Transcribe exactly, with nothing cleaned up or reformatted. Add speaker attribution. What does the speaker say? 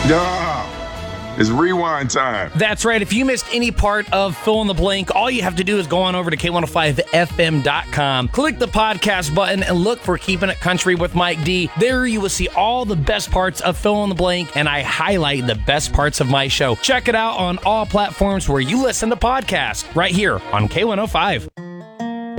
Speaker 1: Yeah. It's rewind time.
Speaker 2: That's right. If you missed any part of Fill in the Blank, all you have to do is go on over to K one oh five F M dot com, click the podcast button, and look for Keeping It Country with Mike D. There you will see all the best parts of Fill in the Blank, and I highlight the best parts of my show. Check it out on all platforms where you listen to podcasts, right here on K one oh five.